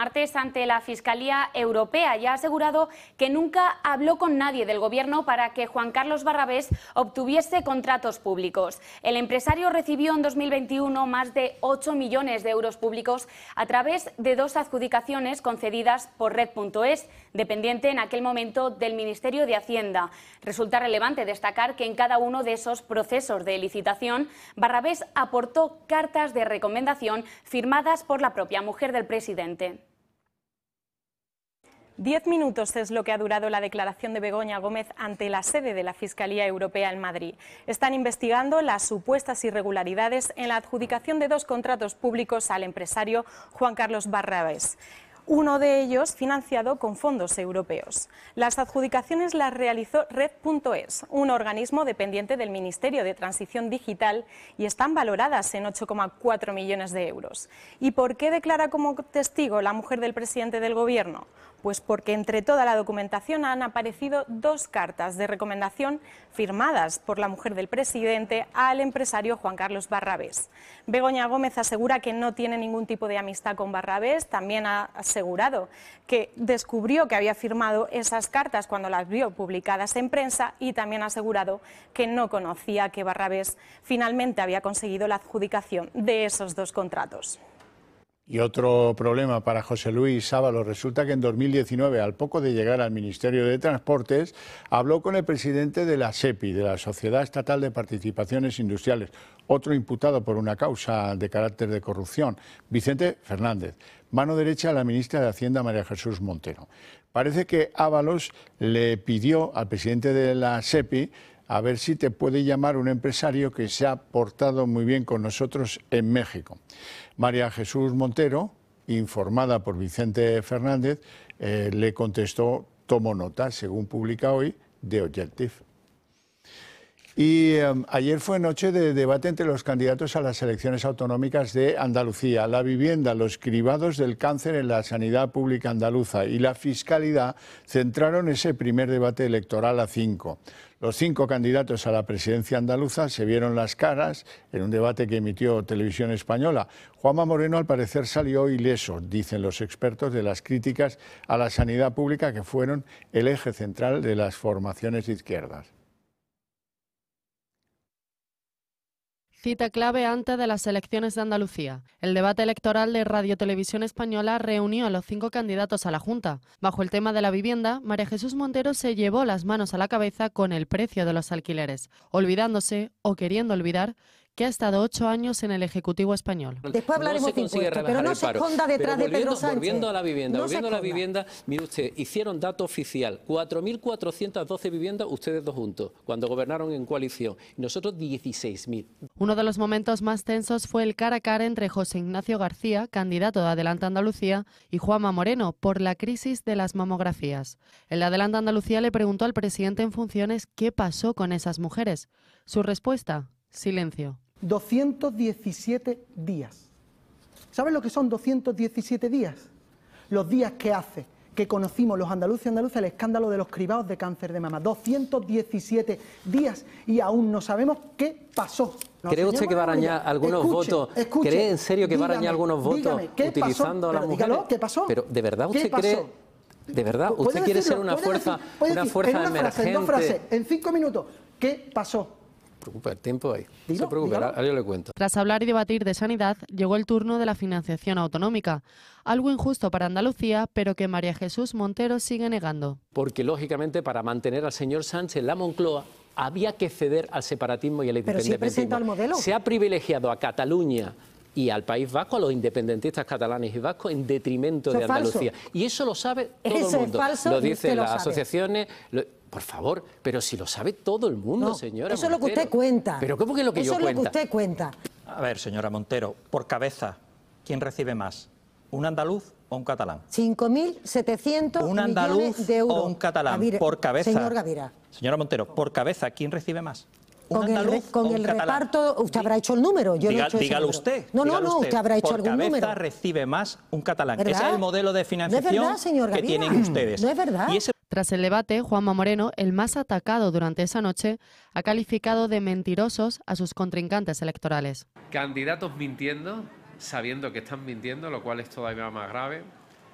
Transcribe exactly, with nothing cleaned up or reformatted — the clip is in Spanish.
martes ante la Fiscalía Europea y ha asegurado que nunca habló con nadie del Gobierno para que Juan Carlos Barrabés obtuviese contratos públicos. El empresario recibió en dos mil veintiuno más de ocho millones de euros públicos a través de dos adjudicaciones concedidas por Red punto es, dependiente en aquel momento del Ministerio de Hacienda. Resulta relevante destacar que en cada uno de esos procesos de licitación, Barrabés aportó cartas de recomendación firmadas por la propia mujer del presidente. Diez minutos es lo que ha durado la declaración de Begoña Gómez ante la sede de la Fiscalía Europea en Madrid. Están investigando las supuestas irregularidades en la adjudicación de dos contratos públicos al empresario Juan Carlos Barrabés, uno de ellos financiado con fondos europeos. Las adjudicaciones las realizó Red punto es, un organismo dependiente del Ministerio de Transición Digital, y están valoradas en ocho coma cuatro millones de euros. ¿Y por qué declara como testigo la mujer del presidente del Gobierno? Pues porque entre toda la documentación han aparecido dos cartas de recomendación firmadas por la mujer del presidente al empresario Juan Carlos Barrabés. Begoña Gómez asegura que no tiene ningún tipo de amistad con Barrabés. También ha asegurado que descubrió que había firmado esas cartas cuando las vio publicadas en prensa, y también ha asegurado que no conocía que Barrabés finalmente había conseguido la adjudicación de esos dos contratos. Y otro problema para José Luis Ábalos. Resulta que en dos mil diecinueve, al poco de llegar al Ministerio de Transportes, habló con el presidente de la SEPI, de la Sociedad Estatal de Participaciones Industriales, otro imputado por una causa de carácter de corrupción, Vicente Fernández, mano derecha de la ministra de Hacienda, María Jesús Montero. Parece que Ábalos le pidió al presidente de la SEPI a ver si te puede llamar un empresario que se ha portado muy bien con nosotros en México. María Jesús Montero, informada por Vicente Fernández, eh, le contestó: tomo nota, según publica hoy The Objective. Y eh, ayer fue noche de debate entre los candidatos a las elecciones autonómicas de Andalucía. La vivienda, los cribados del cáncer en la sanidad pública andaluza y la fiscalidad centraron ese primer debate electoral a cinco. Los cinco candidatos a la presidencia andaluza se vieron las caras en un debate que emitió Televisión Española. Juanma Moreno, al parecer, salió ileso, dicen los expertos, de las críticas a la sanidad pública, que fueron el eje central de las formaciones de izquierdas. Cita clave antes de las elecciones de Andalucía. El debate electoral de Radio Televisión Española reunió a los cinco candidatos a la Junta. Bajo el tema de la vivienda, María Jesús Montero se llevó las manos a la cabeza con el precio de los alquileres, olvidándose o queriendo olvidar que ha estado ocho años en el Ejecutivo español. Después hablaremos de impuestos, pero no se esconda detrás de Pedro Sánchez. Volviendo a la vivienda, no volviendo a la vivienda, mire usted, hicieron dato oficial, cuatro mil cuatrocientas doce viviendas, ustedes dos juntos, cuando gobernaron en coalición, y nosotros dieciséis mil. Uno de los momentos más tensos fue el cara a cara entre José Ignacio García, candidato de Adelante Andalucía, y Juanma Moreno, por la crisis de las mamografías. El de Adelante Andalucía le preguntó al presidente en funciones qué pasó con esas mujeres. Su respuesta: silencio. doscientos diecisiete días. ¿Saben lo que son doscientos diecisiete días? Los días que hace que conocimos los andaluces y andaluzas el escándalo de los cribados de cáncer de mama. doscientos diecisiete días y aún no sabemos qué pasó. No, ¿Cree usted que va a arañar algunos escuche, votos? Escuche, ¿Cree en serio que dígame, va a arañar algunos votos dígame, ¿qué utilizando pasó? a las Pero mujeres? dígalo, ¿qué pasó? Pero ¿de verdad usted cree? ¿De verdad? ¿Usted quiere ser una fuerza, decir, una decir, fuerza en una emergente? Frase, en dos frases, en cinco minutos, ¿qué pasó? Preocupa el tiempo ahí. Dígalo, no se preocupe, ahora yo le cuento. Tras hablar y debatir de sanidad, llegó el turno de la financiación autonómica. Algo injusto para Andalucía, pero que María Jesús Montero sigue negando. Porque, lógicamente, para mantener al señor Sánchez en la Moncloa, había que ceder al separatismo y al independentismo. Pero si presenta el modelo. Se ha privilegiado a Cataluña y al País Vasco, a los independentistas catalanes y vascos, en detrimento eso de Andalucía. Falso. Y eso lo sabe todo eso el mundo. Es falso, lo dicen lo las sabe. asociaciones. Lo... Por favor, pero si lo sabe todo el mundo, no, señora eso Montero. Es lo que usted cuenta. ¿Pero cómo que es lo que eso yo cuento? Eso es lo que usted cuenta. A ver, señora Montero, por cabeza, ¿quién recibe más? ¿Un andaluz o un catalán? cinco mil setecientos ¿Un andaluz millones de euros. o un catalán? Gavira, por cabeza. Señor Gavira. Señora Montero, por cabeza, ¿quién recibe más? ¿Un con andaluz el, re, con o un el catalán? reparto, usted habrá hecho el número. Yo Diga, no he hecho dígalo ese usted. No, dígalo no, no, usted. usted habrá hecho por algún cabeza número. recibe más un catalán. ¿Verdad? Ese es el modelo de financiación no es verdad, señor que Gavira. tienen ustedes. No es verdad. Y ese... Tras el debate, Juanma Moreno, el más atacado durante esa noche, ha calificado de mentirosos a sus contrincantes electorales. Candidatos mintiendo, sabiendo que están mintiendo, lo cual es todavía más grave.